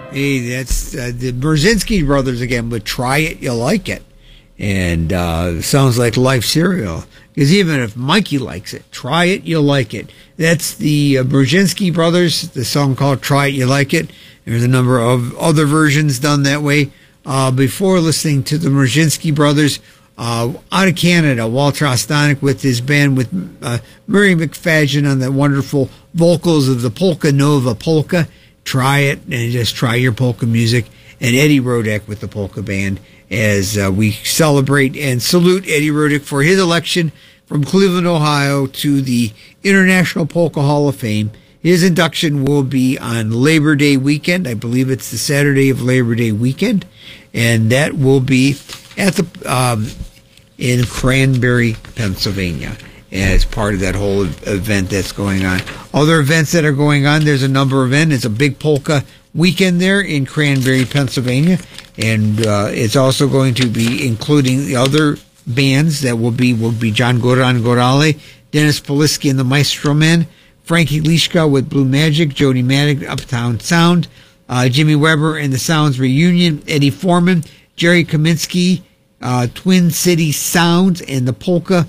Hey, that's the Brzezinski brothers again, but Try It, You Like It. And sounds like Life Cereal. Because even if Mikey likes it, Try It, You Like It. That's the Brzezinski brothers, the song called Try It, You Like It. There's a number of other versions done that way. Before listening to the Brzezinski brothers, out of Canada, Walter Ostanek with his band with Murray McFadden on the wonderful vocals of the Polka Nova Polka. Try it and just try your polka music. And Eddie Rodek with the polka band as we celebrate and salute Eddie Rodek for his election from Cleveland, Ohio to the International Polka Hall of Fame. His induction will be on Labor Day weekend. I believe it's the Saturday of Labor Day weekend. And that will be at the in Cranberry, Pennsylvania, as part of that whole event that's going on. Other events that are going on, there's a number of events. It's a big polka weekend there in Cranberry, Pennsylvania, and it's also going to be including the other bands that will be John Goran Gorale, Dennis Polisky and the Maestro Men, Frankie Lishka with Blue Magic, Jody Maddox, Uptown Sound, Jimmy Weber and the Sounds Reunion, Eddie Foreman, Jerry Kaminsky, Twin City Sounds, and the polka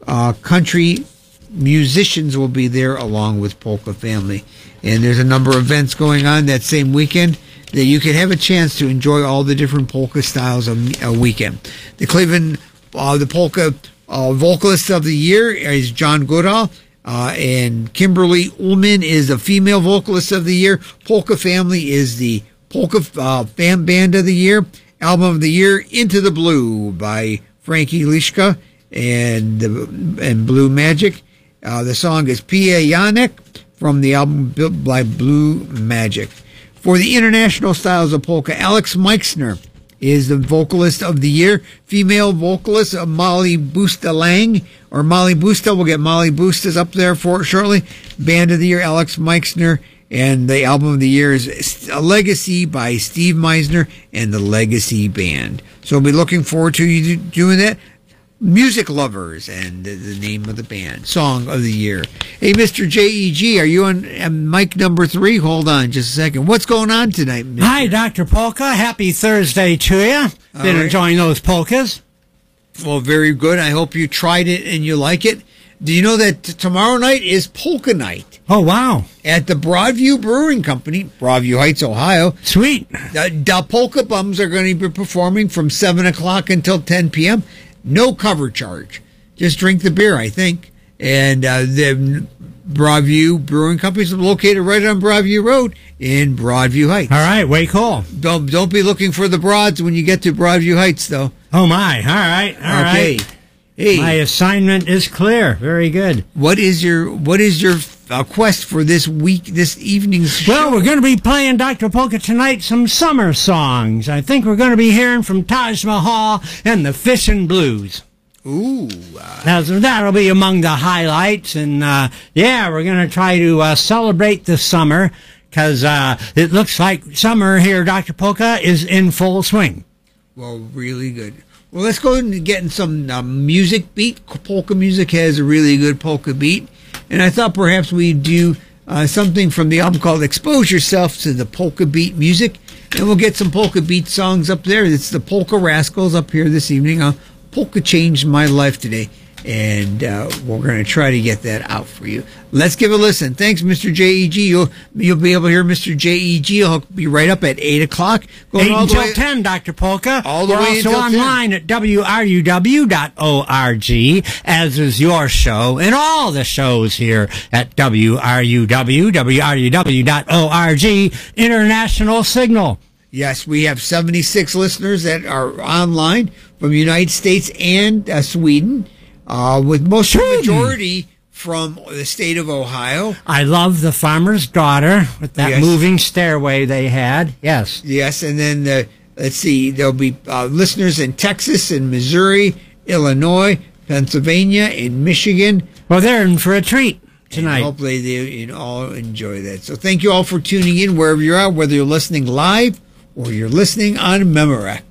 country musicians will be there along with Polka Family. And there's a number of events going on that same weekend that you can have a chance to enjoy all the different polka styles of a weekend. The Cleveland, the polka vocalist of the year is John Goodall, and Kimberly Ullman is the female vocalist of the year. Polka Family is the polka fan band of the year. Album of the year, Into the Blue by Frankie Lishka and Blue Magic. The song is Pia Janek from the album built by Blue Magic. For the international styles of polka, Alex Meixner is the vocalist of the year. Female vocalist of Molly Busta Lang, or Molly Busta. We'll get Molly Busta's up there for shortly. Band of the year, Alex Meixner. And the album of the year is A Legacy by Steve Meisner and the Legacy Band. So we'll be looking forward to you doing that. Music Lovers and the name of the band. Song of the year. Hey, Mr. JEG, are you on mic number 3? Hold on just a second. What's going on tonight, Mr.? Hi, Dr. Polka. Happy Thursday to you. Been enjoying those polkas? Well, very good. I hope you tried it and you like it. Do you know that tomorrow night is Polka Night? Oh, wow. At the Broadview Brewing Company, Broadview Heights, Ohio. Sweet. The Polka Bums are going to be performing from 7 o'clock until 10 p.m. No cover charge. Just drink the beer, I think. And the Broadview Brewing Company is located right on Broadview Road in Broadview Heights. All right, way cool. Don't be looking for the broads when you get to Broadview Heights, though. Oh, my. All right. All right. Hey. My assignment is clear. Very good. What is your quest for this evening's show? Well, we're going to be playing, Dr. Polka, tonight some summer songs. I think we're going to be hearing from Taj Mahal and the Fishin' Blues. Ooh. That'll be among the highlights. And, we're going to try to celebrate the summer because it looks like summer here, Dr. Polka, is in full swing. Well, really good. Well, let's go and get in some music beat. Polka music has a really good polka beat. And I thought perhaps we'd do something from the album called Expose Yourself to the Polka Beat Music. And we'll get some polka beat songs up there. It's the Polka Rascals up here this evening. Polka changed my life today. And we're going to try to get that out for you. Let's give a listen. Thanks, Mr. JEG. You'll be able to hear Mr. JEG. He'll be right up at 8 o'clock. 8 until 10, Dr. Polka. All the We're way also until online 10. at WRUW.org, as is your show, and all the shows here at WRUW.org, International Signal. Yes, we have 76 listeners that are online from the United States and Sweden. With most of the majority from the state of Ohio. I love the farmer's daughter with that moving stairway they had. Yes. Yes, and then let's see, there'll be listeners in Texas and Missouri, Illinois, Pennsylvania, and Michigan. Well, they're in for a treat tonight. And hopefully they all enjoy that. So thank you all for tuning in wherever you're at, whether you're listening live or you're listening on Memorex.